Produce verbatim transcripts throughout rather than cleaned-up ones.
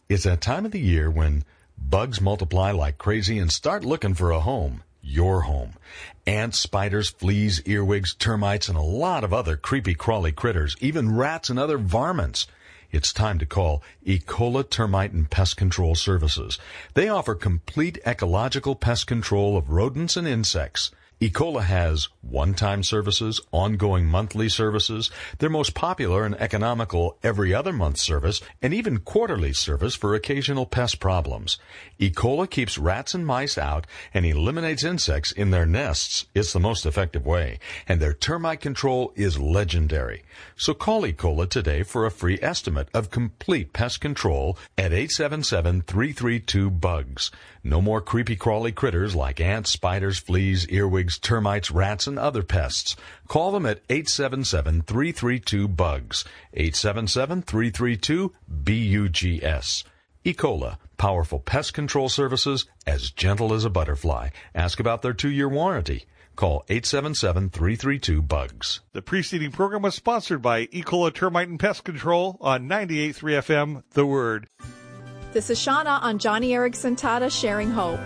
It's that time of the year when bugs multiply like crazy and start looking for a home. Your home. Ants, spiders, fleas, earwigs, termites, and a lot of other creepy crawly critters, even rats and other varmints. It's time to call Ecola Termite and Pest Control Services. They offer complete ecological pest control of rodents and insects. Ecola has one-time services, ongoing monthly services, their most popular and economical every other month service, and even quarterly service for occasional pest problems. Ecola keeps rats and mice out and eliminates insects in their nests. It's the most effective way, and their termite control is legendary. So call Ecola today for a free estimate of complete pest control at eight seven seven, three three two, bugs. No more creepy crawly critters like ants, spiders, fleas, earwigs, termites, rats, and other pests. Call them at eight seven seven, three three two, bugs. eight seven seven, three three two, B U G S. Ecola, powerful pest control services as gentle as a butterfly. Ask about their two-year warranty. Call eight seven seven, three three two, bugs. The preceding program was sponsored by Ecola Termite and Pest Control on ninety-eight point three F M, The Word. This is Shauna on Johnny Erickson Tata Sharing Hope.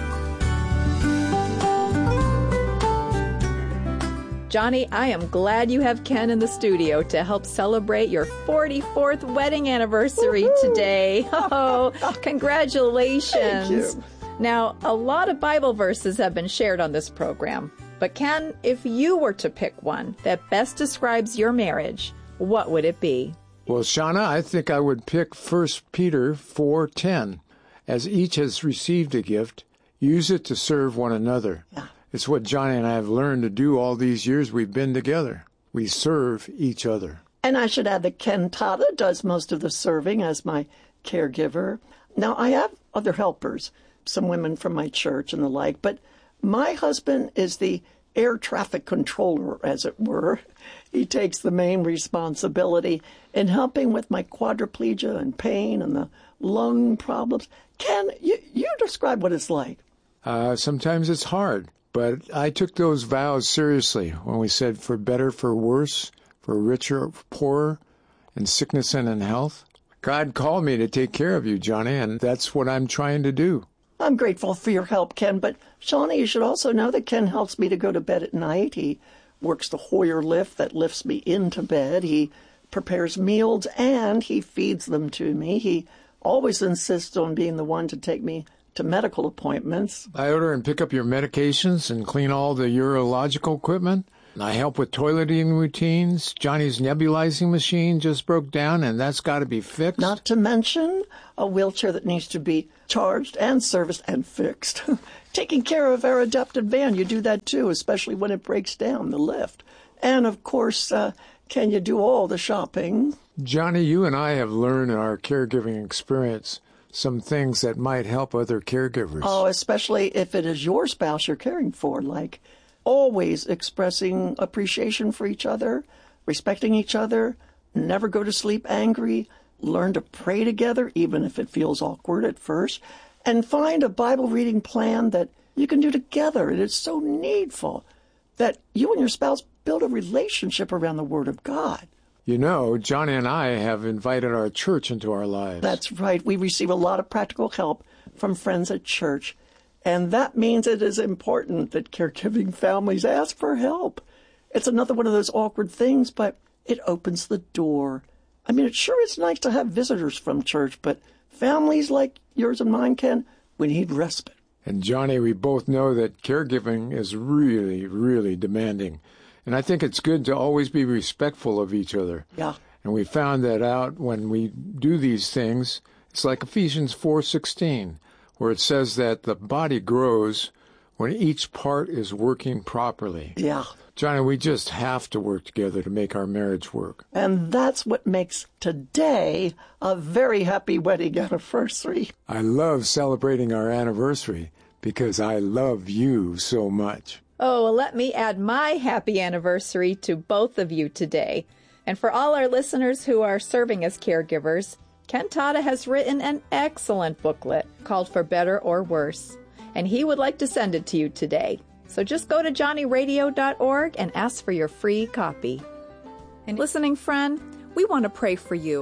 Johnny, I am glad you have Ken in the studio to help celebrate your forty-fourth wedding anniversary Woo-hoo! Today. Oh, congratulations. Thank you. Now, a lot of Bible verses have been shared on this program. But Ken, if you were to pick one that best describes your marriage, what would it be? Well, Shauna, I think I would pick First Peter four ten. As each has received a gift, use it to serve one another. Yeah. It's what Johnny and I have learned to do all these years we've been together. We serve each other. And I should add that Ken Tata does most of the serving as my caregiver. Now, I have other helpers, some women from my church and the like, but my husband is the air traffic controller, as it were. He takes the main responsibility in helping with my quadriplegia and pain and the lung problems. Ken, you, you describe what it's like. Uh, sometimes it's hard, but I took those vows seriously when we said for better, for worse, for richer, for poorer, in sickness and in health. God called me to take care of you, Johnny, and that's what I'm trying to do. I'm grateful for your help, Ken, but Shauna, you should also know that Ken helps me to go to bed at night. He works the Hoyer lift that lifts me into bed. He prepares meals, and he feeds them to me. He always insists on being the one to take me to medical appointments. I order and pick up your medications and clean all the urological equipment. I help with toileting routines. Johnny's nebulizing machine just broke down, and that's got to be fixed. Not to mention a wheelchair that needs to be charged and serviced and fixed. Taking care of our adopted van, you do that too, especially when it breaks down, the lift. And, of course, uh, can you do all the shopping? Johnny, you and I have learned in our caregiving experience some things that might help other caregivers. Oh, especially if it is your spouse you're caring for, like always expressing appreciation for each other, respecting each other, never go to sleep angry, learn to pray together, even if it feels awkward at first, and find a Bible reading plan that you can do together. It is so needful that you and your spouse build a relationship around the Word of God. You know, Johnny and I have invited our church into our lives. That's right. We receive a lot of practical help from friends at church. And that means it is important that caregiving families ask for help. It's another one of those awkward things, but it opens the door. I mean, it sure is nice to have visitors from church, but families like yours and mine, Ken, we need respite. And Johnny, we both know that caregiving is really, really demanding. And I think it's good to always be respectful of each other. Yeah. And we found that out when we do these things. It's like Ephesians four sixteen, where it says that the body grows when each part is working properly. Yeah. Johnny, we just have to work together to make our marriage work. And that's what makes today a very happy wedding anniversary. I love celebrating our anniversary because I love you so much. Oh, well, let me add my happy anniversary to both of you today. And for all our listeners who are serving as caregivers, Ken Tata has written an excellent booklet called For Better or Worse, and he would like to send it to you today. So just go to johnny radio dot org and ask for your free copy. And listening friend, we want to pray for you.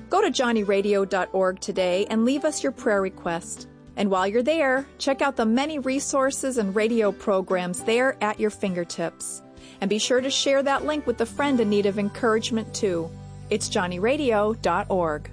Go to johnny radio dot org today and leave us your prayer request. And while you're there, check out the many resources and radio programs there at your fingertips. And be sure to share that link with a friend in need of encouragement, too. It's johnny radio dot org.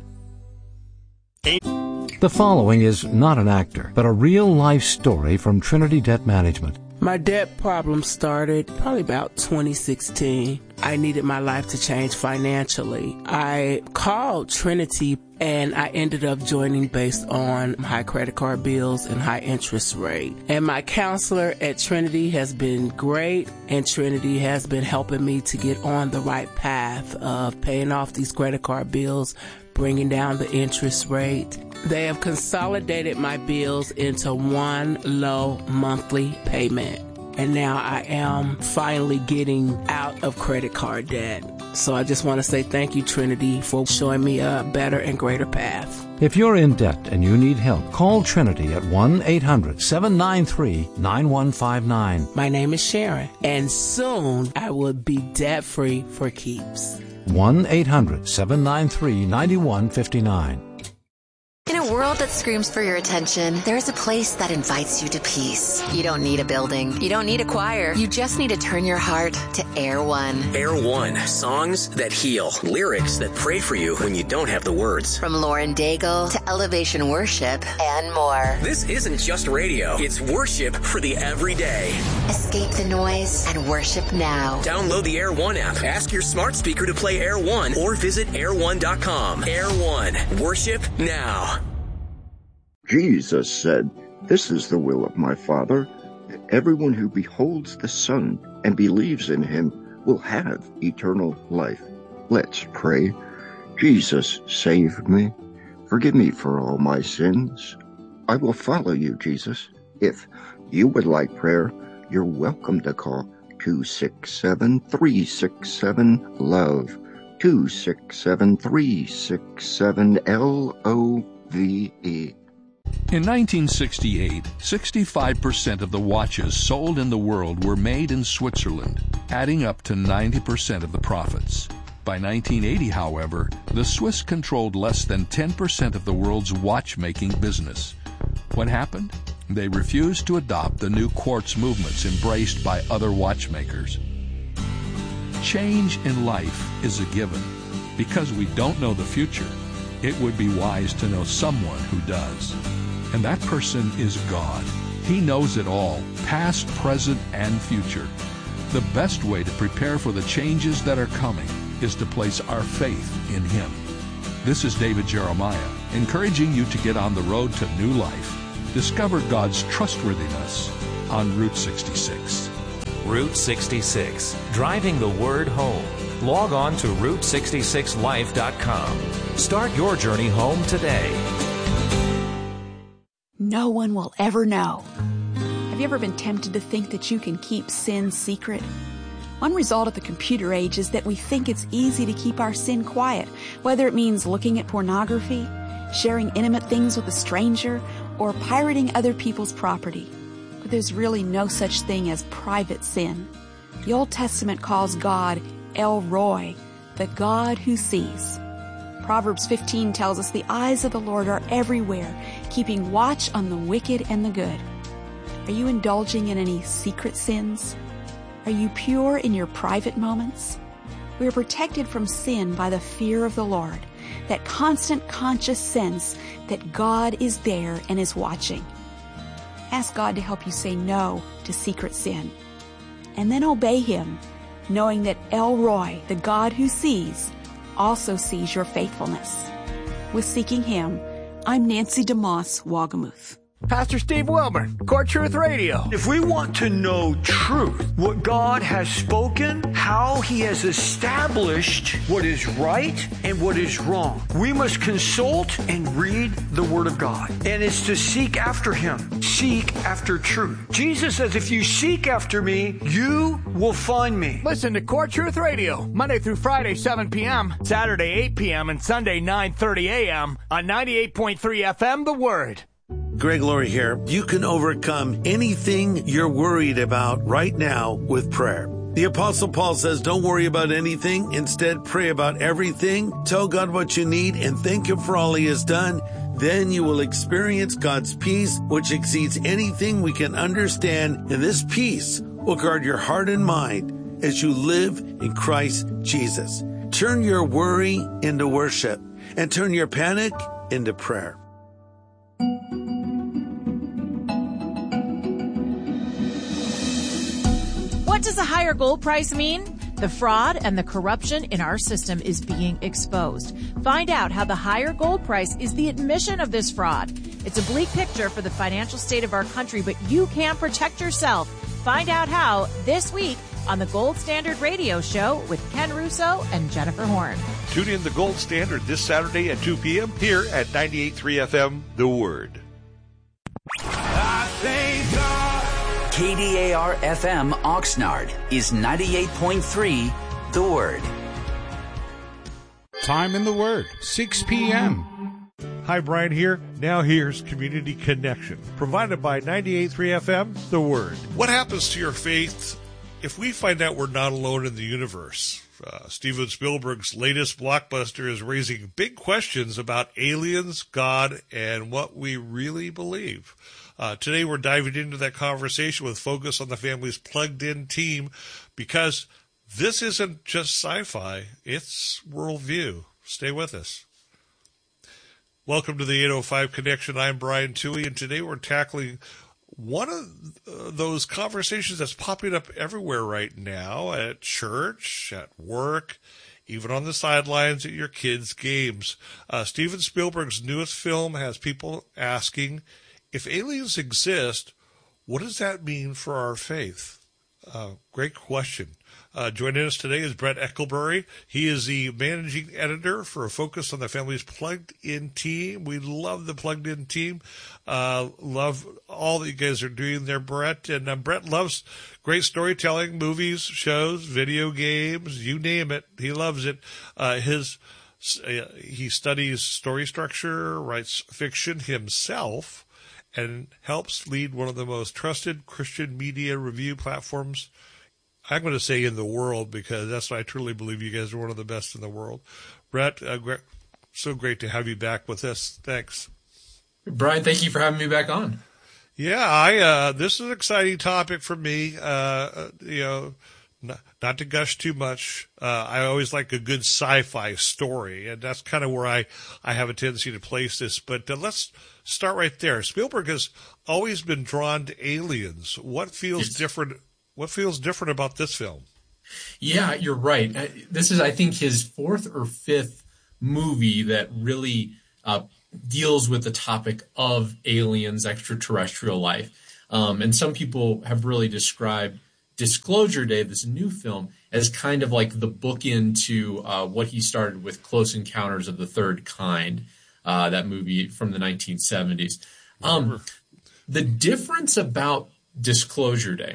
The following is not an actor, but a real-life story from Trinity Debt Management. My debt problem started probably about twenty sixteen. I needed my life to change financially. I called Trinity and I ended up joining based on high credit card bills and high interest rate. And my counselor at Trinity has been great, and Trinity has been helping me to get on the right path of paying off these credit card bills, bringing down the interest rate. They have consolidated my bills into one low monthly payment. And now I am finally getting out of credit card debt. So I just want to say thank you, Trinity, for showing me a better and greater path. If you're in debt and you need help, call Trinity at one eight hundred seven nine three nine one five nine. My name is Sharon, and soon I will be debt-free for keeps. one eight hundred seven nine three nine one five nine. In a world that screams for your attention, there's a place that invites you to peace. You don't need a building. You don't need a choir. You just need to turn your heart to Air One. Air One. Songs that heal. Lyrics that pray for you when you don't have the words. From Lauren Daigle to Elevation Worship and more. This isn't just radio. It's worship for the everyday. Escape the noise and worship now. Download the Air One app. Ask your smart speaker to play Air One or visit air one dot com. Air One. Worship now. Jesus said, "This is the will of my Father, that everyone who beholds the Son and believes in him will have eternal life." Let's pray. Jesus, save me. Forgive me for all my sins. I will follow you, Jesus. If you would like prayer, you're welcome to call two six seven, three six seven, LOVE, two six seven, three six seven, L O V E. In nineteen sixty-eight, sixty-five percent of the watches sold in the world were made in Switzerland, adding up to ninety percent of the profits. By nineteen eighty, however, the Swiss controlled less than ten percent of the world's watchmaking business. What happened? They refused to adopt the new quartz movements embraced by other watchmakers. Change in life is a given. Because we don't know the future, it would be wise to know someone who does. And that person is God. He knows it all, past, present, and future. The best way to prepare for the changes that are coming is to place our faith in Him. This is David Jeremiah, encouraging you to get on the road to new life. Discover God's trustworthiness on Route sixty-six. Route sixty-six, driving the word home. Log on to route sixty-six life dot com. Start your journey home today. No one will ever know. Have you ever been tempted to think that you can keep sin secret? One result of the computer age is that we think it's easy to keep our sin quiet, whether it means looking at pornography, sharing intimate things with a stranger, or pirating other people's property. But there's really no such thing as private sin. The Old Testament calls God El Roi, the God who sees. Proverbs fifteen tells us the eyes of the Lord are everywhere, keeping watch on the wicked and the good. Are you indulging in any secret sins? Are you pure in your private moments? We are protected from sin by the fear of the Lord, that constant conscious sense that God is there and is watching. Ask God to help you say no to secret sin, and then obey Him, knowing that El Roi, the God who sees, also sees your faithfulness. With Seeking Him, I'm Nancy DeMoss, Wagamuth. Pastor Steve Wilburn, Core Truth Radio. If we want to know truth, what God has spoken, how He has established what is right and what is wrong, we must consult and read the Word of God. And it's to seek after Him. Seek after truth. Jesus says, if you seek after me, you will find me. Listen to Core Truth Radio, Monday through Friday, seven p.m., Saturday, eight p.m., and Sunday, nine thirty a.m. on ninety-eight point three F M, The Word. Greg Laurie here. You can overcome anything you're worried about right now with prayer. The Apostle Paul says, don't worry about anything. Instead, pray about everything. Tell God what you need and thank Him for all He has done. Then you will experience God's peace, which exceeds anything we can understand. And this peace will guard your heart and mind as you live in Christ Jesus. Turn your worry into worship and turn your panic into prayer. What does a higher gold price mean? The fraud and the corruption in our system is being exposed. Find out how the higher gold price is the admission of this fraud. It's a bleak picture for the financial state of our country, but you can protect yourself. Find out how this week on the Gold Standard Radio Show with Ken Russo and Jennifer Horn. Tune in the Gold Standard this Saturday at two p.m. here at ninety-eight point three F M, The Word. I thank God. K D A R F M Oxnard is ninety-eight point three The Word. Time in The Word, six p.m. Hi, Brian here. Now here's Community Connection, provided by ninety-eight point three F M, The Word. What happens to your faith if we find out we're not alone in the universe? Uh, Steven Spielberg's latest blockbuster is raising big questions about aliens, God, and what we really believe. Uh, today we're diving into that conversation with Focus on the Family's Plugged In team, because this isn't just sci-fi, it's worldview. Stay with us. Welcome to the eight oh five Connection. I'm Brian Toohey, and today we're tackling one of those conversations that's popping up everywhere right now, at church, at work, even on the sidelines at your kids' games. Uh, Steven Spielberg's newest film has people asking, if aliens exist, what does that mean for our faith? Uh, great question. Uh, joining us today is Brett Eckelberry. He is the managing editor for Focus on the Family's Plugged In team. We love the Plugged In team. Uh, love all that you guys are doing there, Brett. And uh, Brett loves great storytelling, movies, shows, video games, you name it. He loves it. Uh, his uh, he studies story structure, writes fiction himself, and helps lead one of the most trusted Christian media review platforms, I'm going to say, in the world, because that's what I truly believe. You guys are one of the best in the world. Brett, uh, great, so great to have you back with us. Thanks. Brian, thank you for having me back on. Yeah, I uh, this is an exciting topic for me. Uh, you know, not, not to gush too much. Uh, I always like a good sci-fi story, and that's kind of where I, I have a tendency to place this. But uh, let's start right there. Spielberg has always been drawn to aliens. What feels yes. different? What feels different about this film? Yeah, you're right. This is, I think, his fourth or fifth movie that really uh, deals with the topic of aliens, extraterrestrial life. Um, and some people have really described Disclosure Day, this new film, as kind of like the bookend to uh, what he started with Close Encounters of the Third Kind, uh, that movie from the nineteen seventies. Um, the difference about Disclosure Day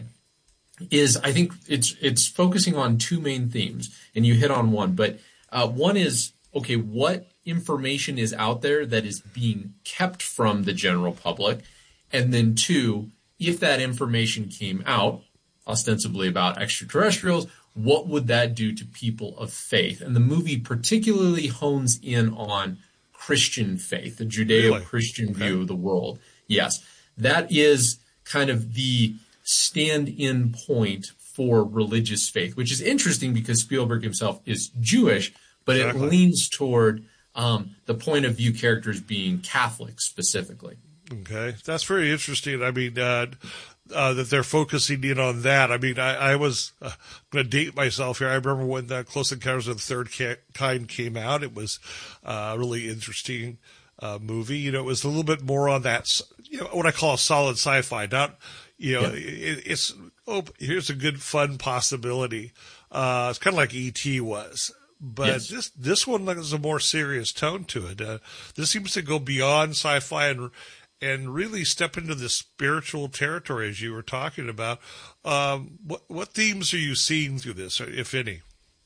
is, I think it's it's focusing on two main themes, and you hit on one. But uh, one is, okay, what information is out there that is being kept from the general public? And then two, if that information came out, ostensibly about extraterrestrials, what would that do to people of faith? And the movie particularly hones in on Christian faith, the Judeo-Christian really? okay. view of the world. Yes, that is kind of the stand-in point for religious faith, which is interesting because Spielberg himself is Jewish, but exactly. it leans toward um, the point of view characters being Catholic specifically. Okay, that's very interesting. I mean, uh, uh, that they're focusing in on that. I mean, I, I was uh, going to date myself here. I remember when the Close Encounters of the Third Kind came out. It was uh, a really interesting uh, movie. You know, it was a little bit more on that, you know, what I call a solid sci-fi. Not, you know, yeah. it, it's, oh, here's a good fun possibility. Uh, it's kind of like E T was. But yes. this this one has a more serious tone to it. Uh, this seems to go beyond sci-fi and and really step into the spiritual territory, as you were talking about. Um, what what themes are you seeing through this, if any?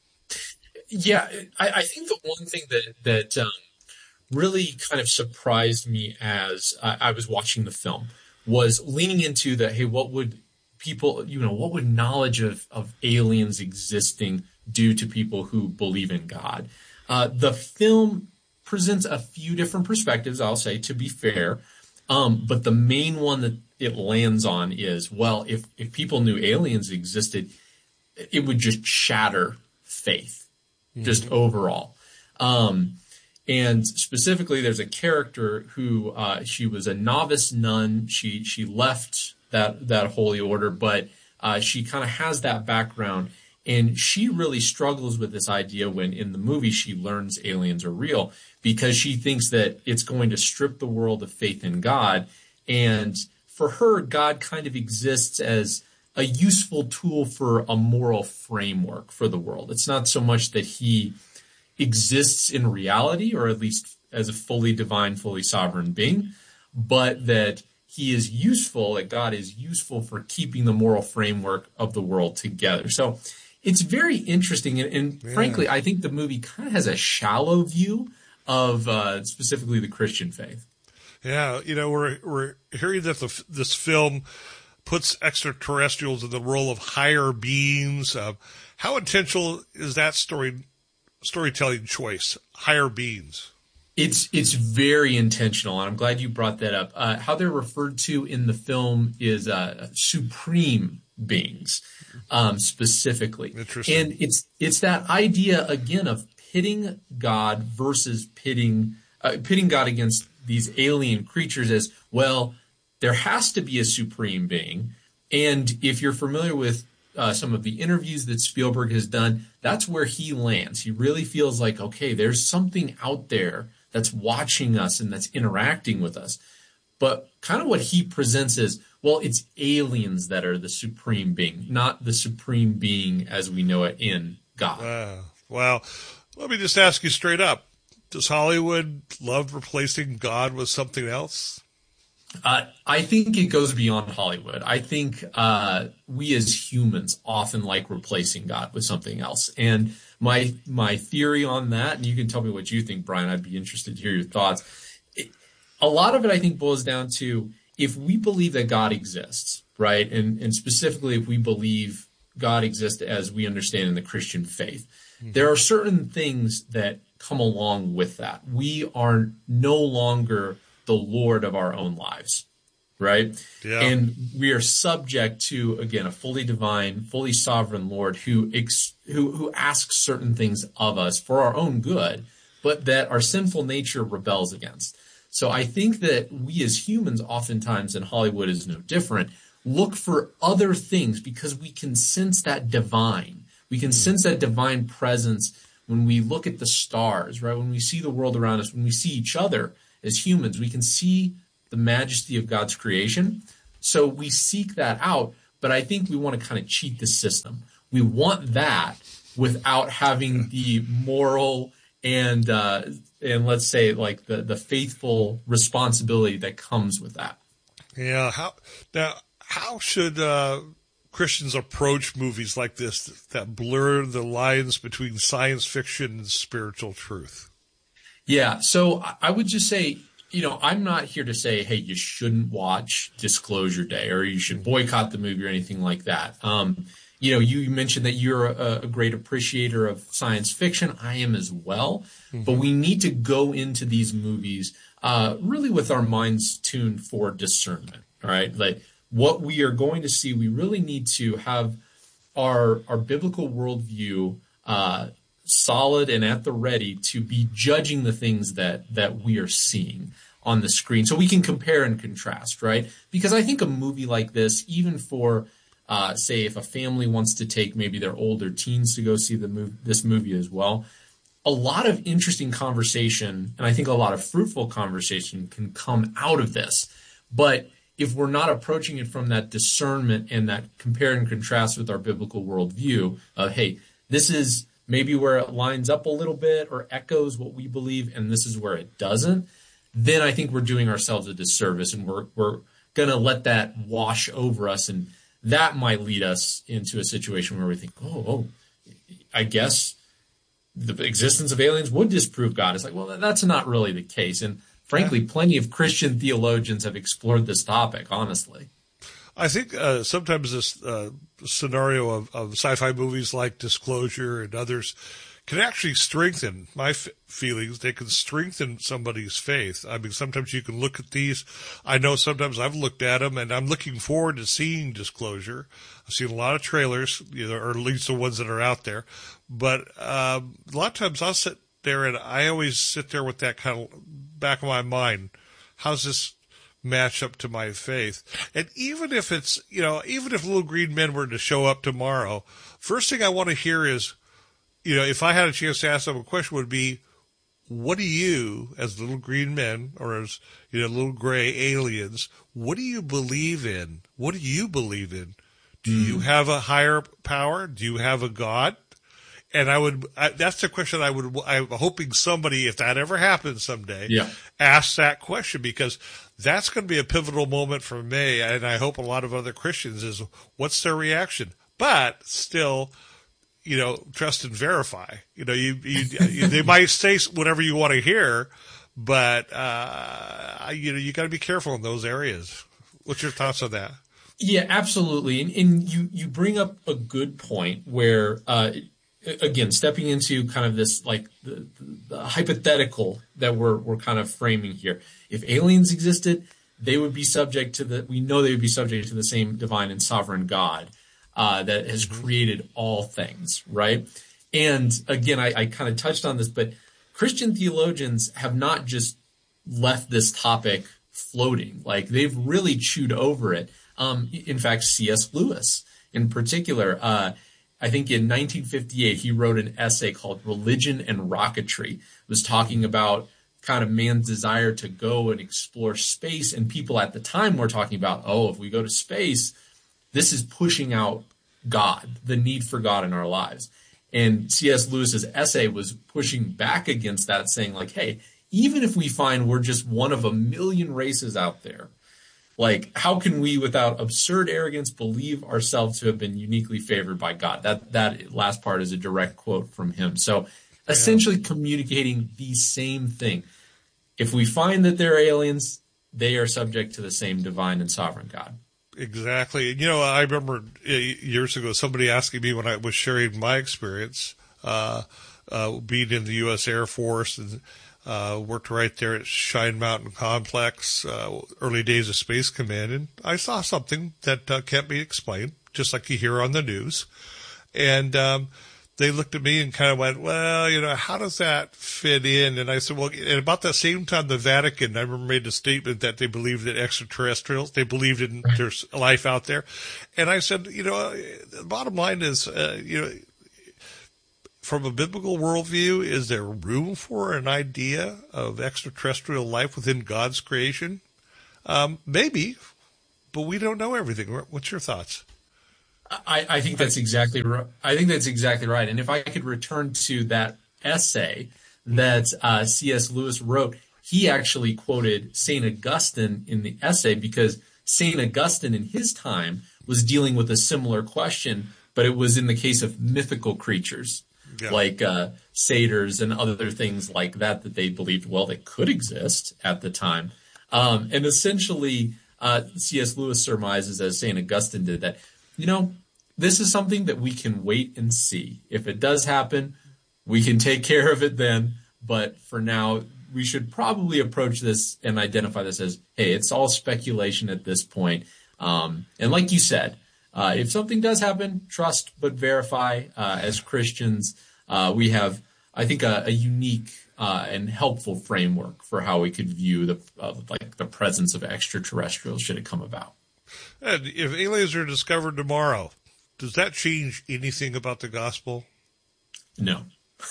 Yeah, I, I think the one thing that that um, really kind of surprised me as I, I was watching the film was leaning into the, hey, what would people, you know, what would knowledge of, of aliens existing do to people who believe in God? Uh, the film presents a few different perspectives, I'll say, to be fair. Um, but the main one that it lands on is, well, if, if people knew aliens existed, it would just shatter faith, mm-hmm. just overall. Um, and specifically, there's a character who uh, she was a novice nun. She she left that that holy order, but uh, she kind of has that background, and she really struggles with this idea when in the movie she learns aliens are real, because she thinks that it's going to strip the world of faith in God, and for her, God kind of exists as a useful tool for a moral framework for the world. It's not so much that he exists in reality, or at least as a fully divine, fully sovereign being, but that he is useful, that God is useful for keeping the moral framework of the world together. So it's very interesting. And, and yeah. frankly, I think the movie kind of has a shallow view of uh, specifically the Christian faith. Yeah, you know, we're we're hearing that the, this film puts extraterrestrials in the role of higher beings. Uh, how intentional is that story storytelling choice? Higher beings. It's it's very intentional, and I'm glad you brought that up. Uh, how they're referred to in the film is uh, supreme beings, um, specifically. Interesting. And it's it's that idea again of pitting God versus pitting uh, pitting God against these alien creatures as well. There has to be a supreme being, and if you're familiar with uh, some of the interviews that Spielberg has done, that's where he lands. He really feels like, okay, there's something out there that's watching us and that's interacting with us. But kind of what he presents is, well, it's aliens that are the supreme being, not the supreme being as we know it in God. Wow. Well, let me just ask you straight up. Does Hollywood love replacing God with something else? Uh, I think it goes beyond Hollywood. I think uh, we as humans often like replacing God with something else. And my my theory on that, and you can tell me what you think, Brian, I'd be interested to hear your thoughts. It, a lot of it, I think, boils down to if we believe that God exists, right, and, and specifically if we believe God exists as we understand in the Christian faith, mm-hmm. there are certain things that come along with that. We are no longer the Lord of our own lives, right? Yeah. And we are subject to, again, a fully divine, fully sovereign Lord who, ex- who who asks certain things of us for our own good, but that our sinful nature rebels against. So I think that we as humans, oftentimes, and Hollywood is no different, look for other things because we can sense that divine. We can mm. sense that divine presence when we look at the stars, right? When we see the world around us, when we see each other as humans, we can see the majesty of God's creation. So we seek that out, but I think we want to kind of cheat the system. We want that without having the moral and, uh, and let's say like the, the faithful responsibility that comes with that. Yeah. How, now, how should uh, Christians approach movies like this that blur the lines between science fiction and spiritual truth? Yeah, so I would just say, you know, I'm not here to say, hey, you shouldn't watch Disclosure Day or you should boycott the movie or anything like that. Um, you know, you mentioned that you're a, a great appreciator of science fiction. I am as well. Mm-hmm. But we need to go into these movies uh, really with our minds tuned for discernment, all right? Like what we are going to see, we really need to have our, our biblical worldview uh solid and at the ready to be judging the things that that we are seeing on the screen so we can compare and contrast, right? Because I think a movie like this, even for, uh, say, if a family wants to take maybe their older teens to go see the mov- this movie as well, a lot of interesting conversation, and I think a lot of fruitful conversation can come out of this. But if we're not approaching it from that discernment and that compare and contrast with our biblical worldview of, hey, this is maybe where it lines up a little bit or echoes what we believe, and this is where it doesn't, then I think we're doing ourselves a disservice, and we're we're going to let that wash over us, and that might lead us into a situation where we think, oh, oh, I guess the existence of aliens would disprove God. It's like, well, that's not really the case, and frankly, plenty of Christian theologians have explored this topic, honestly. I think uh, sometimes this uh, scenario of, of sci-fi movies like Disclosure and others can actually strengthen my f- feelings. They can strengthen somebody's faith. I mean, sometimes you can look at these. I know sometimes I've looked at them, and I'm looking forward to seeing Disclosure. I've seen a lot of trailers, you know, or at least the ones that are out there. But um, a lot of times I'll sit there, and I always sit there with that kind of back of my mind. How's this match up to my faith? And even if it's, you know, even if Little Green Men were to show up tomorrow, first thing I want to hear is, you know, if I had a chance to ask them a question, would be, what do you, as Little Green Men, or as, you know, little gray aliens, what do you believe in? What do you believe in? Do mm. you have a higher power? Do you have a God? And I would, I, that's the question I would, I'm hoping somebody, if that ever happens someday, yeah. asks that question, because that's going to be a pivotal moment for me. And I hope a lot of other Christians is, what's their reaction? But still, you know, trust and verify. You know, you, you, you they might say whatever you want to hear, but, uh, you know, you got to be careful in those areas. What's your thoughts on that? Yeah, absolutely. And, and you, you bring up a good point where, uh, again, stepping into kind of this, like the, the, the hypothetical that we're, we're kind of framing here. If aliens existed, they would be subject to the, we know they would be subject to the same divine and sovereign God, uh, that has created all things, right? And again, I, I kind of touched on this, but Christian theologians have not just left this topic floating. Like, they've really chewed over it. Um, in fact, C S Lewis in particular, uh, I think in nineteen fifty-eight, he wrote an essay called Religion and Rocketry. It was talking about kind of man's desire to go and explore space. And people at the time were talking about, oh, if we go to space, this is pushing out God, the need for God in our lives. And C S Lewis's essay was pushing back against that, saying like, hey, even if we find we're just one of a million races out there, like, how can we, without absurd arrogance, believe ourselves to have been uniquely favored by God? That that last part is a direct quote from him. So essentially communicating the same thing. If we find that they're aliens, they are subject to the same divine and sovereign God. Exactly. You know, I remember years ago somebody asking me when I was sharing my experience, uh, uh, being in the U S Air Force and Uh, worked right there at Shine Mountain Complex, uh, early days of Space Command, and I saw something that uh, can't be explained, just like you hear on the news. And um, they looked at me and kind of went, well, you know, how does that fit in? And I said, well, at about the same time, the Vatican, I remember, made a statement that they believed in extraterrestrials. They believed in there's life out there. And I said, you know, the bottom line is, uh, you know, from a biblical worldview, is there room for an idea of extraterrestrial life within God's creation? Um, maybe, but we don't know everything. What's your thoughts? I, I think that's exactly right. I think that's exactly right. And if I could return to that essay that uh, C S Lewis wrote, he actually quoted Saint Augustine in the essay, because Saint Augustine in his time was dealing with a similar question, but it was in the case of mythical creatures. Yeah. Like uh, satyrs and other things like that, that they believed, well, they could exist at the time. Um, and essentially, uh, C S Lewis surmises, as Saint Augustine did, that, you know, this is something that we can wait and see. If it does happen, we can take care of it then. But for now, we should probably approach this and identify this as, hey, it's all speculation at this point. Um, and like you said, uh, if something does happen, trust but verify. Uh, as Christians, uh, we have, I think, a, a unique uh, and helpful framework for how we could view the uh, like the presence of extraterrestrials should it come about. And if aliens are discovered tomorrow, does that change anything about the gospel? No.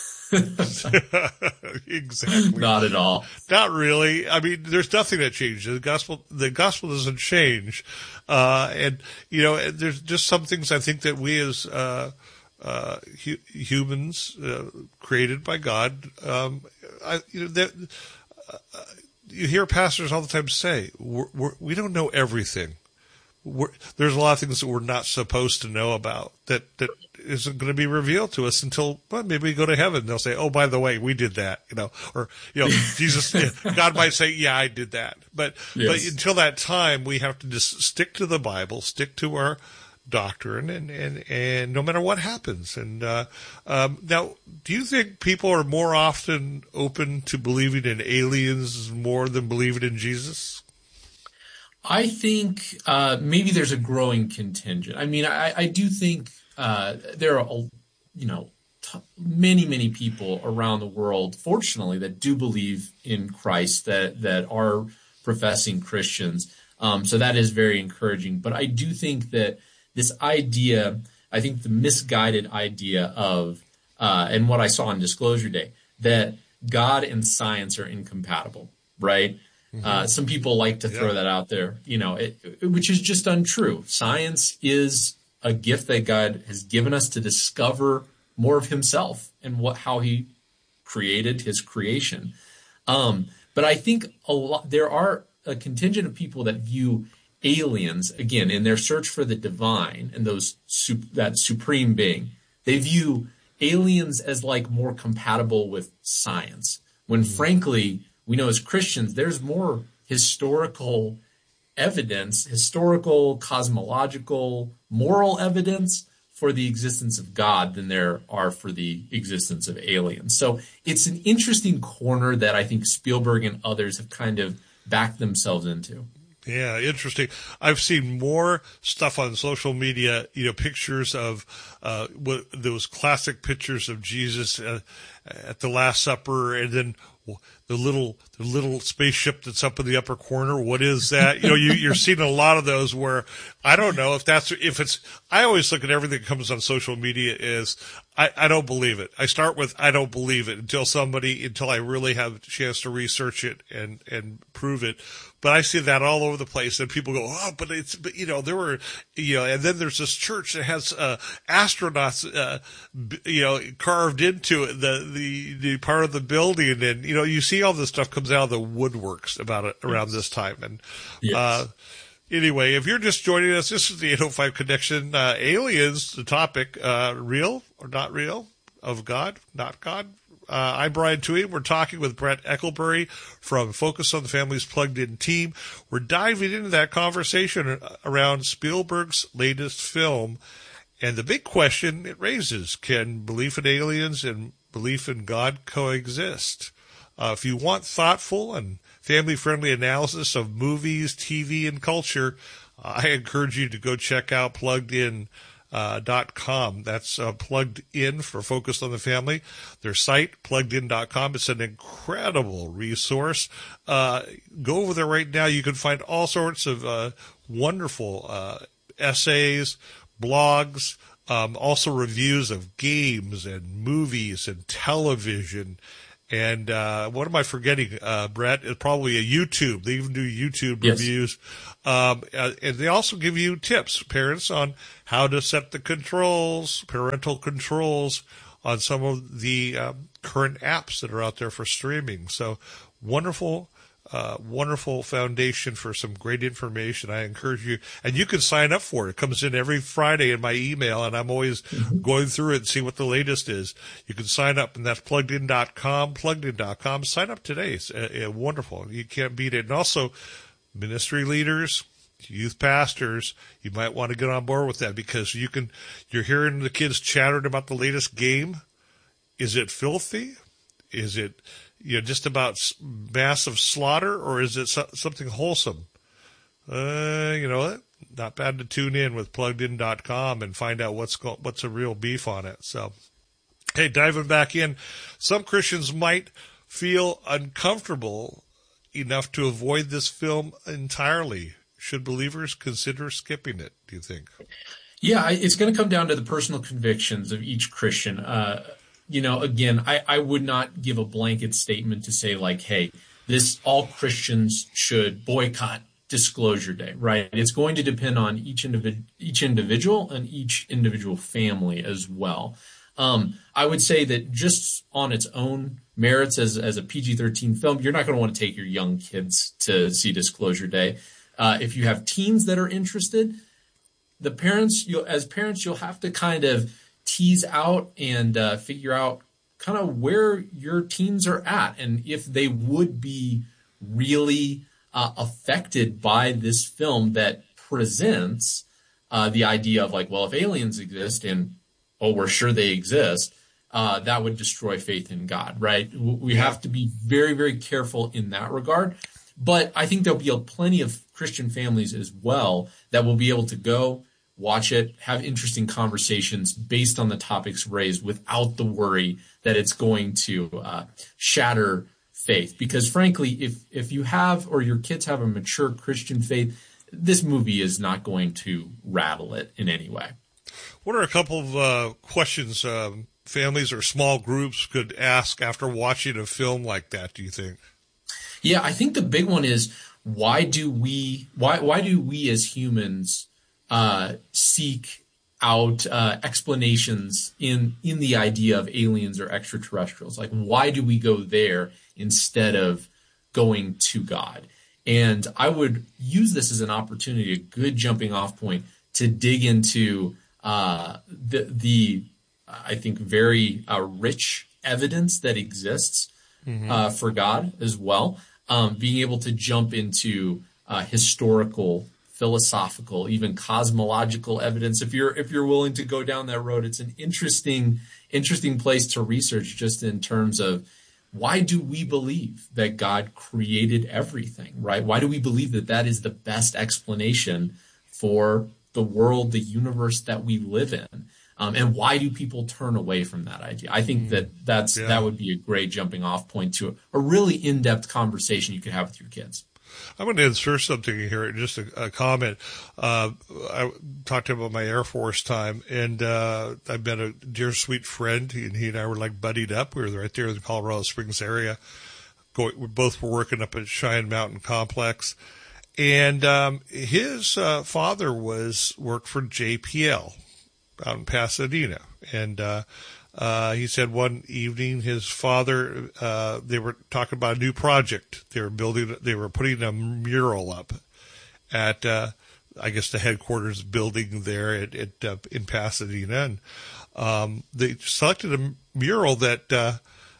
Exactly. Not at all. Not really. I mean, there's nothing that changes. The gospel, the gospel doesn't change. Uh, and, you know, there's just some things I think that we as, uh, uh, hu- humans, uh, created by God, um, I, you know, that, uh, you hear pastors all the time say, we're, we're, we don't know everything, we're, there's a lot of things that we're not supposed to know about that, that isn't going to be revealed to us until, well, maybe we go to heaven. They'll say, oh, by the way, we did that, you know, or, you know, Jesus, God might say, yeah, I did that. But, yes. but until that time, we have to just stick to the Bible, stick to our doctrine, and, and, and no matter what happens. And, uh, um, now, do you think people are more often open to believing in aliens more than believing in Jesus? I think uh, maybe there's a growing contingent. I mean, I, I do think uh, there are, you know, t- many, many people around the world, fortunately, that do believe in Christ, that that are professing Christians. Um, so that is very encouraging. But I do think that this idea, I think the misguided idea of, uh, and what I saw on Disclosure Day, that God and science are incompatible, right? Mm-hmm. Uh, some people like to throw yeah. that out there, you know, it, it, which is just untrue. Science is a gift that God has given us to discover more of himself and what, how he created his creation. Um, but I think a lot, there are a contingent of people that view aliens, again, in their search for the divine and those, that supreme being, they view aliens as like more compatible with science, when mm-hmm. frankly, we know as Christians, there's more historical evidence, historical, cosmological, moral evidence for the existence of God than there are for the existence of aliens. So it's an interesting corner that I think Spielberg and others have kind of backed themselves into. Yeah, interesting. I've seen more stuff on social media, you know, pictures of uh, what, those classic pictures of Jesus uh, at the Last Supper, and then the little the little spaceship that's up in the upper corner. What is that? You know, you, you're seeing a lot of those where I don't know if that's if it's. I always look at everything that comes on social media as I, I don't believe it. I start with I don't believe it until somebody until I really have a chance to research it and and prove it. But I see that all over the place, and people go, oh, but it's, but, you know, there were, you know, and then there's this church that has uh, astronauts, uh, you know, carved into it, the, the the part of the building, and you know, you see all this stuff comes out of the woodworks about it around yes. this time, and yes. uh, anyway, if you're just joining us, this is the eight oh five Connection. Uh, aliens, the topic, uh, real or not real, of God, not God. Uh, I'm Brian Toohey. We're talking with Brett Eckelberry from Focus on the Family's Plugged In team. We're diving into that conversation around Spielberg's latest film. And the big question it raises, can belief in aliens and belief in God coexist? Uh, if you want thoughtful and family-friendly analysis of movies, T V, and culture, uh, I encourage you to go check out Plugged In. Uh, dot com. That's uh, Plugged In for Focused on the Family. Their site, plugged in dot com. It's an incredible resource. Uh, go over there right now. You can find all sorts of uh, wonderful uh, essays, blogs, um, also reviews of games and movies and television. And uh, what am I forgetting, uh, Brett? It's probably a YouTube. They even do YouTube yes. reviews. Um, and they also give you tips, parents, on how to set the controls, parental controls on some of the um, current apps that are out there for streaming. So wonderful, uh, wonderful foundation for some great information. I encourage you, and you can sign up for it. It comes in every Friday in my email, and I'm always mm-hmm. going through it and see what the latest is. You can sign up, and that's plugged in dot com, plugged in dot com. Sign up today. It's uh, uh, wonderful. You can't beat it. And also, ministry leaders, youth pastors, you might want to get on board with that, because you can, you're hearing the kids chattering about the latest game. Is it filthy? Is it, you know, just about massive slaughter, or is it so, something wholesome? Uh, you know what? Not bad to tune in with plugged in dot com and find out what's go, what's a real beef on it. So, hey, diving back in, some Christians might feel uncomfortable enough to avoid this film entirely. Should believers consider skipping it, do you think? Yeah, it's going to come down to the personal convictions of each Christian. Uh, you know, again, I, I would not give a blanket statement to say, like, hey, this all Christians should boycott Disclosure Day, right? It's going to depend on each individ- each individual and each individual family as well. Um, I would say that just on its own merits as, as a P G thirteen film, you're not going to want to take your young kids to see Disclosure Day. Uh, if you have teens that are interested, the parents, you'll, as parents, you'll have to kind of tease out and uh, figure out kind of where your teens are at and if they would be really uh, affected by this film that presents uh, the idea of like, well, if aliens exist and, oh, we're sure they exist, uh, that would destroy faith in God, right? We have to be very, very careful in that regard. But I think there'll be a, plenty of Christian families as well that will be able to go, watch it, have interesting conversations based on the topics raised without the worry that it's going to uh, shatter faith. Because frankly, if if you have or your kids have a mature Christian faith, this movie is not going to rattle it in any way. What are a couple of uh, questions um, families or small groups could ask after watching a film like that, do you think? Yeah, I think the big one is why do we why why do we as humans uh, seek out uh, explanations in in the idea of aliens or extraterrestrials? Like, why do we go there instead of going to God? And I would use this as an opportunity, a good jumping off point to dig into uh, the the I think very uh, rich evidence that exists mm-hmm. uh, for God as well. Um, being able to jump into uh, historical, philosophical, even cosmological evidence. If you're if you're willing to go down that road, it's an interesting interesting place to research just in terms of why do we believe that God created everything, right? Why do we believe that that is the best explanation for the world, the universe that we live in? Um, and why do people turn away from that idea? I think that that's yeah. that would be a great jumping off point to a, a really in-depth conversation you could have with your kids. I'm going to insert something here, just a, a comment. Uh, I talked about my Air Force time, and uh, I met a dear, sweet friend, and he and I were like buddied up. We were right there in the Colorado Springs area. Going, we both were working up at Cheyenne Mountain Complex. And um, his uh, father was worked for J P L out in Pasadena. And uh, uh, he said one evening his father, uh, they were talking about a new project. They were building, they were putting a mural up at, uh, I guess, the headquarters building there at, at uh, in Pasadena. And um, they selected a mural that uh,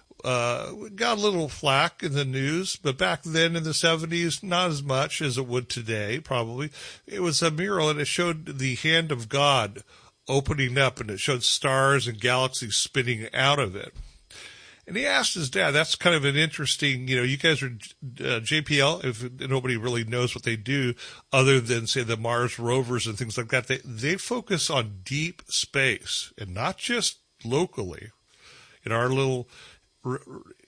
uh, got a little flack in the news, but back then in the seventies, not as much as it would today, probably. It was a mural, and it showed the hand of God opening up, and it showed stars and galaxies spinning out of it. And he asked his dad, that's kind of an interesting, you know, you guys are uh, J P L, if nobody really knows what they do other than, say, the Mars rovers and things like that, they, they focus on deep space and not just locally in our little r-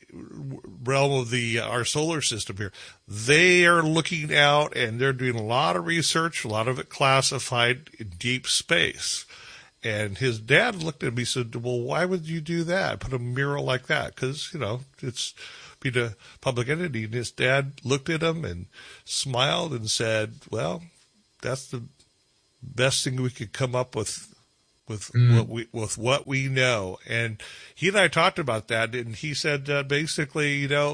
realm of the uh, our solar system here. They are looking out, and they're doing a lot of research, a lot of it classified in deep space. And his dad looked at him, he said, well, why would you do that? Put a mural like that? Because, you know, it's being a public entity. And his dad looked at him and smiled and said, well, that's the best thing we could come up with with mm. what we with what we know. And he and I talked about that, and he said uh, basically, you know,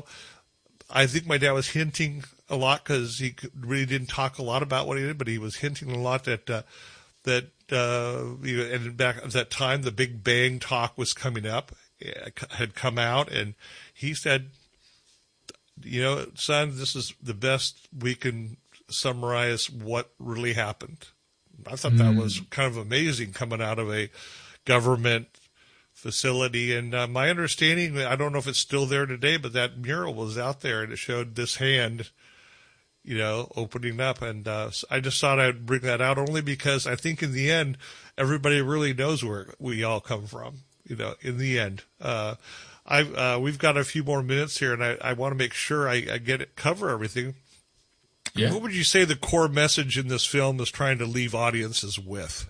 I think my dad was hinting a lot because he really didn't talk a lot about what he did, but he was hinting a lot that uh, that uh, you know, and back at that time, the Big Bang talk was coming up, had come out, and he said, you know, son, this is the best we can summarize what really happened. I thought mm. that was kind of amazing coming out of a government facility. And uh, my understanding, I don't know if it's still there today, but that mural was out there, and it showed this hand, you know, opening up. And uh, I just thought I'd bring that out only because I think in the end, everybody really knows where we all come from, you know, in the end. Uh, I uh, we've got a few more minutes here, and I, I want to make sure I, I get it, cover everything. Yeah. What would you say the core message in this film is trying to leave audiences with?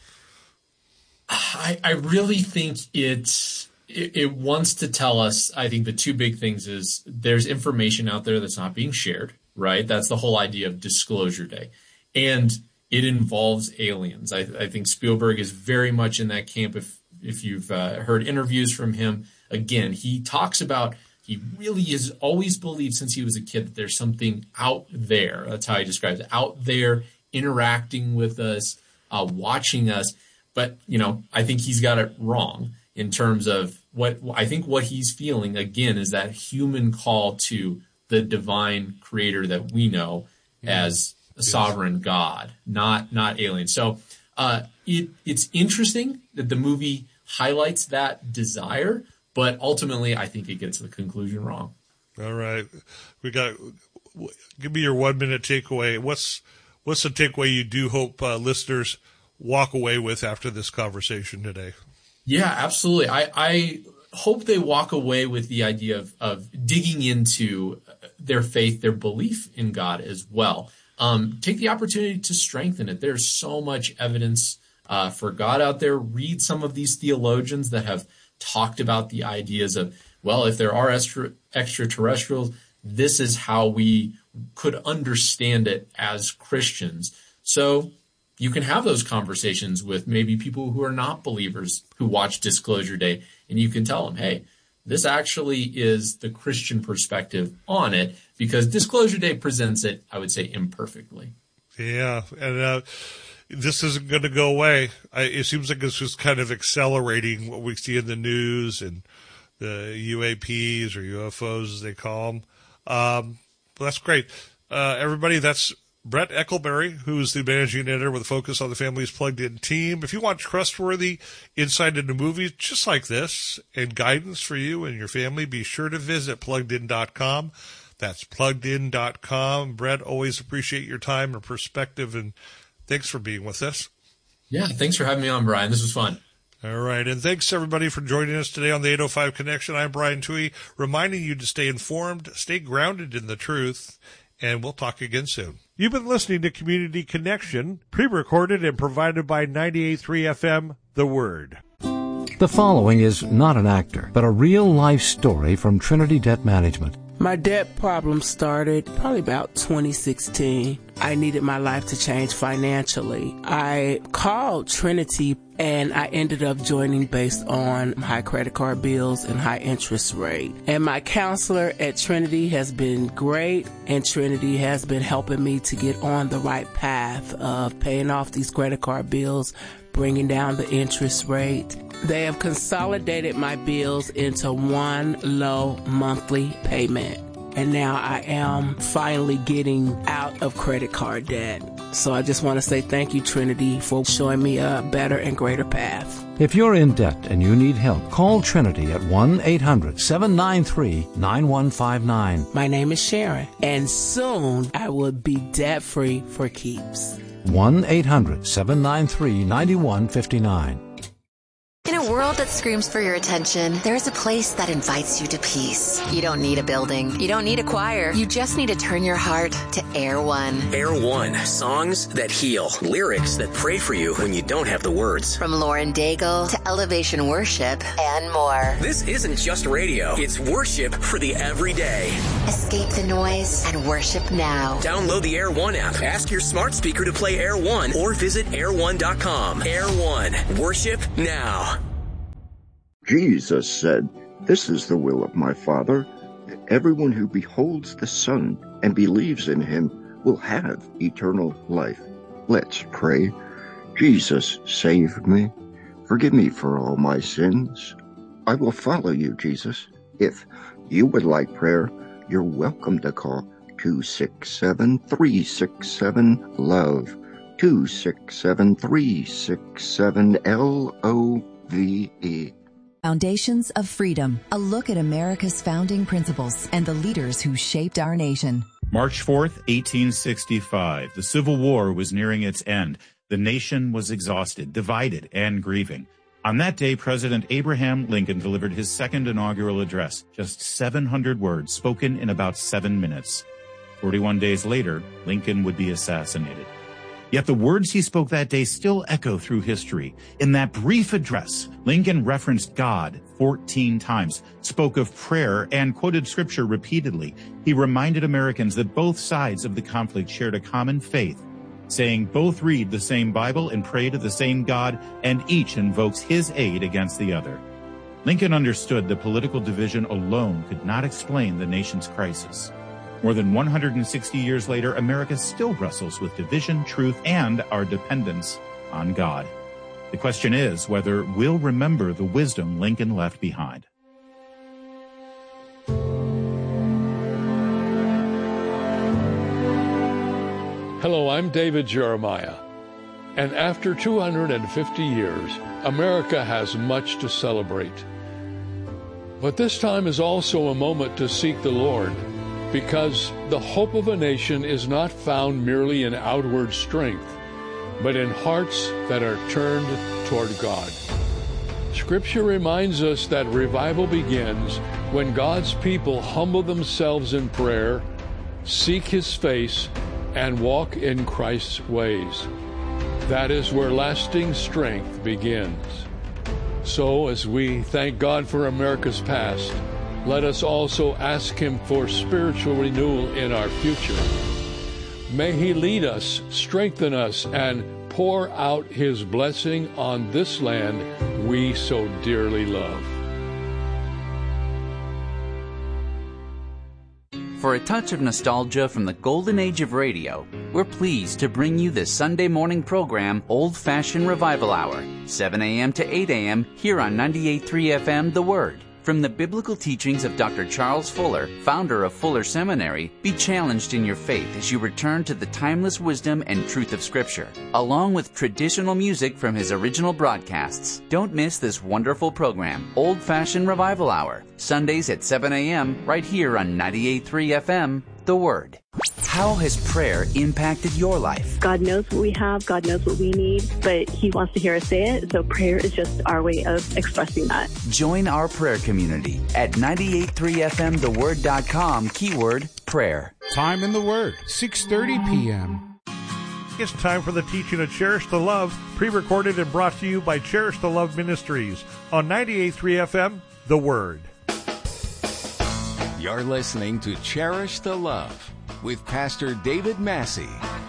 I, I really think it's, it, it wants to tell us, I think the two big things is there's information out there that's not being shared, right? That's the whole idea of Disclosure Day. And it involves aliens. I, I think Spielberg is very much in that camp. If, if you've uh, heard interviews from him, again, he talks about, He really has always believed since he was a kid that there's something out there. That's how he describes it. Out there, interacting with us, uh, watching us. But, you know, I think he's got it wrong in terms of what I think what he's feeling, again, is that human call to the divine creator that we know as a sovereign God, not not aliens. So uh, it it's interesting that the movie highlights that desire, but ultimately I think it gets the conclusion wrong. All right. We got, give me your one minute takeaway. What's, what's the takeaway you do hope uh, listeners walk away with after this conversation today? Yeah, absolutely. I, I hope they walk away with the idea of, of digging into their faith, their belief in God as well. Um, take the opportunity to strengthen it. There's so much evidence uh, for God out there. Read some of these theologians that have talked about the ideas of, well, if there are extra, extraterrestrials, this is how we could understand it as Christians. So you can have those conversations with maybe people who are not believers who watch Disclosure Day, and you can tell them, hey, this actually is the Christian perspective on it, because Disclosure Day presents it, I would say, imperfectly. Yeah, and uh, this isn't going to go away. I, it seems like it's just kind of accelerating what we see in the news and the U A Ps or U F Os, as they call them. Um, well, that's great. Uh, everybody, that's Brett Eckelberry, who's the managing editor with a focus on the Families Plugged In team. If you want trustworthy insight into movies just like this and guidance for you and your family, be sure to visit plugged in dot com. That's plugged in dot com. Brett, always appreciate your time and perspective, and thanks for being with us. Yeah, thanks for having me on, Brian. This was fun. All right, and thanks everybody for joining us today on the eight oh five Connection. I'm Brian Toohey, reminding you to stay informed, stay grounded in the truth, and we'll talk again soon. You've been listening to Community Connection, pre-recorded and provided by ninety-eight point three F M, The Word. The following is not an actor, but a real-life story from Trinity Debt Management. My debt problem started probably about twenty sixteen. I needed my life to change financially. I called Trinity and I ended up joining based on high credit card bills and high interest rate. And my counselor at Trinity has been great, and Trinity has been helping me to get on the right path of paying off these credit card bills, bringing down the interest rate. They have consolidated my bills into one low monthly payment. And now I am finally getting out of credit card debt. So I just want to say thank you, Trinity, for showing me a better and greater path. If you're in debt and you need help, call Trinity at one eight hundred seven nine three nine one five nine. My name is Sharon, and soon I will be debt-free for keeps. one eight hundred seven nine three nine one five nine. In a world that screams for your attention, there's a place that invites you to peace. You don't need a building. You don't need a choir. You just need to turn your heart to Air One. Air One. Songs that heal. Lyrics that pray for you when you don't have the words. From Lauren Daigle to Elevation Worship and more. This isn't just radio. It's worship for the everyday. Escape the noise and worship now. Download the Air One app. Ask your smart speaker to play Air One or visit air one dot com. Air One. Worship now. Jesus said, "This is the will of my Father, that everyone who beholds the Son and believes in him will have eternal life." Let's pray. Jesus, save me. Forgive me for all my sins. I will follow you, Jesus. If you would like prayer, you're welcome to call two six seven, three six seven, LOVE, two six seven, three six seven, L O V E. Foundations of Freedom, a look at America's founding principles and the leaders who shaped our nation. March fourth, eighteen sixty-five. The Civil War was nearing its end. The nation was exhausted, divided, and grieving. On that day, President Abraham Lincoln delivered his second inaugural address, just seven hundred words spoken in about seven minutes. forty-one days later, Lincoln would be assassinated. Yet the words he spoke that day still echo through history. In that brief address, Lincoln referenced God fourteen times, spoke of prayer, and quoted scripture repeatedly. He reminded Americans that both sides of the conflict shared a common faith, saying both read the same Bible and pray to the same God, and each invokes his aid against the other. Lincoln understood that political division alone could not explain the nation's crisis. More than one hundred sixty years later, America still wrestles with division, truth, and our dependence on God. The question is whether we'll remember the wisdom Lincoln left behind. Hello, I'm David Jeremiah. And after two hundred fifty years, America has much to celebrate. But this time is also a moment to seek the Lord, because the hope of a nation is not found merely in outward strength, but in hearts that are turned toward God. Scripture reminds us that revival begins when God's people humble themselves in prayer, seek His face, and walk in Christ's ways. That is where lasting strength begins. So, as we thank God for America's past, let us also ask Him for spiritual renewal in our future. May He lead us, strengthen us, and pour out His blessing on this land we so dearly love. For a touch of nostalgia from the golden age of radio, we're pleased to bring you the Sunday morning program Old Fashioned Revival Hour, seven a.m. to eight a.m. here on ninety-eight point three F M The Word. From the biblical teachings of Doctor Charles Fuller, founder of Fuller Seminary, be challenged in your faith as you return to the timeless wisdom and truth of Scripture, along with traditional music from his original broadcasts. Don't miss this wonderful program, Old Fashioned Revival Hour, Sundays at seven a.m. right here on ninety-eight point three F M, The Word. How has prayer impacted your life? God knows what we have, God knows what we need, but He wants to hear us say it, so prayer is just our way of expressing that. Join our prayer community at ninety-eight point three F M the word dot com, keyword prayer. Time in the Word, six thirty p.m. It's time for the teaching of Cherish the Love, pre-recorded and brought to you by Cherish the Love Ministries on ninety-eight point three F M, The Word. You're listening to Cherish the Love with Pastor David Massey.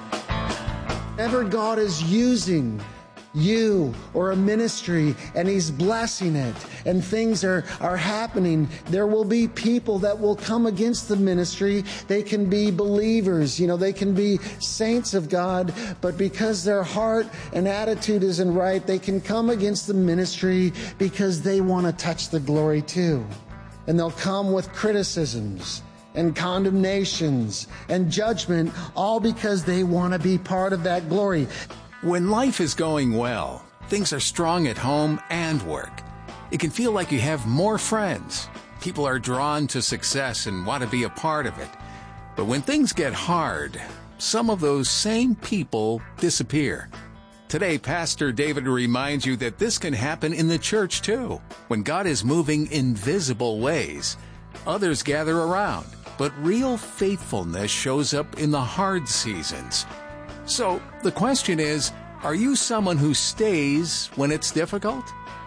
Whenever God is using you or a ministry and He's blessing it and things are, are happening, there will be people that will come against the ministry. They can be believers, you know, they can be saints of God, but because their heart and attitude isn't right, they can come against the ministry because they want to touch the glory too. And they'll come with criticisms and condemnations and judgment, all because they want to be part of that glory. When life is going well, things are strong at home and work. It can feel like you have more friends. People are drawn to success and want to be a part of it. But when things get hard, some of those same people disappear. Today, Pastor David reminds you that this can happen in the church too. When God is moving in visible ways, others gather around, but real faithfulness shows up in the hard seasons. So, the question is, are you someone who stays when it's difficult?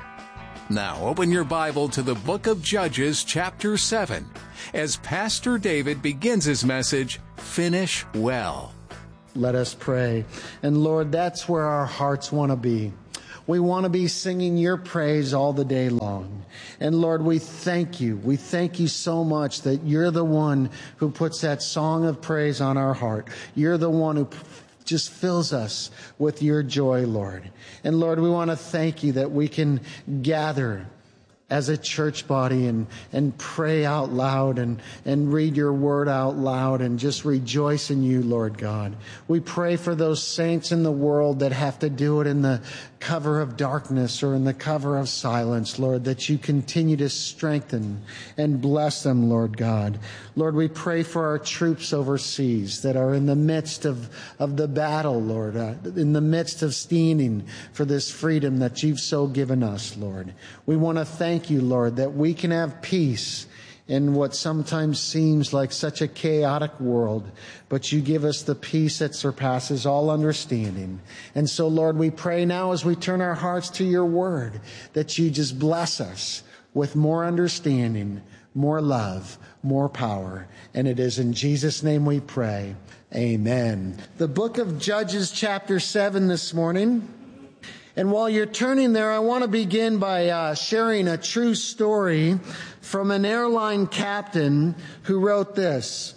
Now, open your Bible to the book of Judges, chapter seven, as Pastor David begins his message, Finish Well. Let us pray. And Lord, that's where our hearts want to be. We want to be singing your praise all the day long. And Lord, we thank you. We thank you so much that you're the one who puts that song of praise on our heart. You're the one who just fills us with your joy, Lord. And Lord, we want to thank you that we can gather as a church body and, and pray out loud and, and read your word out loud and just rejoice in you, Lord God. We pray for those saints in the world that have to do it in the cover of darkness or in the cover of silence, Lord, that you continue to strengthen and bless them, Lord God. Lord, we pray for our troops overseas that are in the midst of, of the battle, Lord, uh, in the midst of standing for this freedom that you've so given us, Lord. We want to thank you, Lord, that we can have peace in what sometimes seems like such a chaotic world, but you give us the peace that surpasses all understanding. And so, Lord, we pray now as we turn our hearts to your word, that you just bless us with more understanding, more love, more power. And it is in Jesus' name we pray. Amen. The book of Judges, chapter seven this morning. And while you're turning there, I want to begin by uh, sharing a true story from an airline captain who wrote this.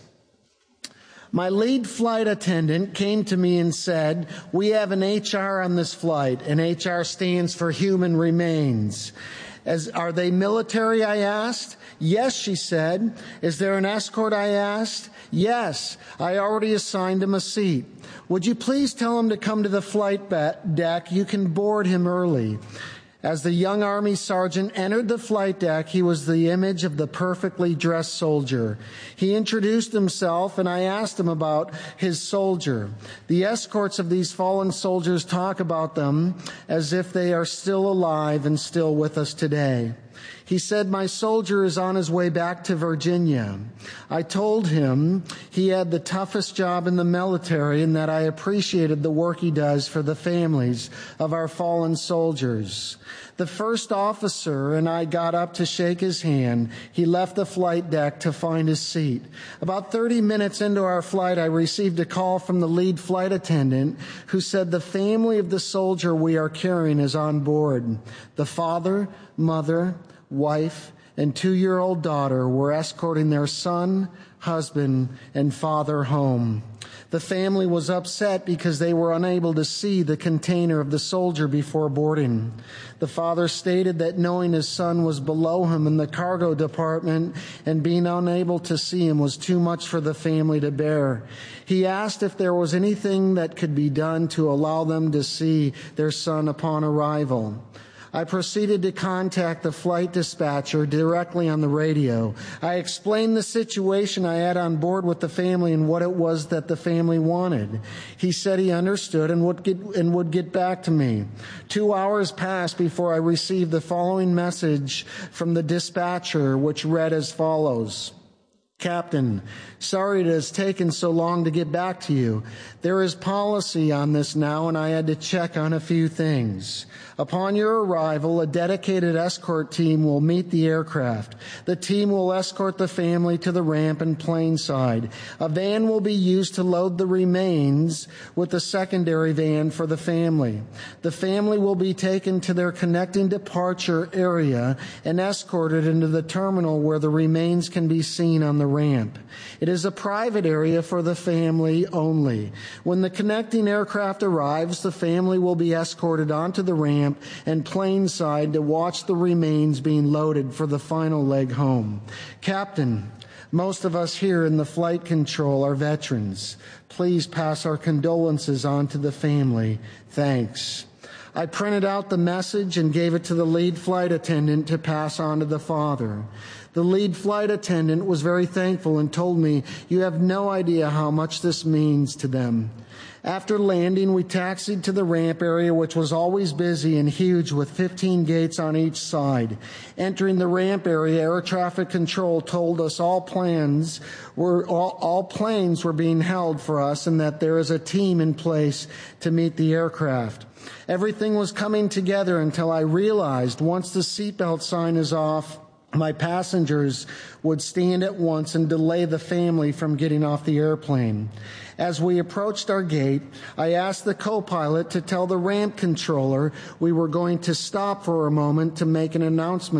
My lead flight attendant came to me and said, we have an H R on this flight, and H R stands for human remains. As, are they military, I asked. Yes, she said. Is there an escort, I asked. Yes, I already assigned him a seat. Would you please tell him to come to the flight deck? You can board him early. As the young Army sergeant entered the flight deck, he was the image of the perfectly dressed soldier. He introduced himself, and I asked him about his soldier. The escorts of these fallen soldiers talk about them as if they are still alive and still with us today. He said, my soldier is on his way back to Virginia. I told him he had the toughest job in the military and that I appreciated the work he does for the families of our fallen soldiers. The first officer and I got up to shake his hand. He left the flight deck to find his seat. About thirty minutes into our flight, I received a call from the lead flight attendant who said the family of the soldier we are carrying is on board. The father, mother, wife, and two-year-old daughter were escorting their son, husband, and father home. The family was upset because they were unable to see the container of the soldier before boarding. The father stated that knowing his son was below him in the cargo department and being unable to see him was too much for the family to bear. He asked if there was anything that could be done to allow them to see their son upon arrival. I proceeded to contact the flight dispatcher directly on the radio. I explained the situation I had on board with the family and what it was that the family wanted. He said he understood and would get, and would get back to me. Two hours passed before I received the following message from the dispatcher, which read as follows. Captain, sorry it has taken so long to get back to you. There is policy on this now, and I had to check on a few things. Upon your arrival, a dedicated escort team will meet the aircraft. The team will escort the family to the ramp in plain side. A van will be used to load the remains with a secondary van for the family. The family will be taken to their connecting departure area and escorted into the terminal where the remains can be seen on the ramp. It is a private area for the family only. When the connecting aircraft arrives, the family will be escorted onto the ramp and plain side to watch the remains being loaded for the final leg home. Captain, most of us here in the flight control are veterans. Please pass our condolences on to the family. Thanks. I printed out the message and gave it to the lead flight attendant to pass on to the father. The lead flight attendant was very thankful and told me, you have no idea how much this means to them. After landing, we taxied to the ramp area, which was always busy and huge with fifteen gates on each side. Entering the ramp area, air traffic control told us all plans were all, all planes were being held for us and that there is a team in place to meet the aircraft. Everything was coming together until I realized once the seatbelt sign is off, my passengers would stand at once and delay the family from getting off the airplane. As we approached our gate, I asked the co-pilot to tell the ramp controller we were going to stop for a moment to make an announcement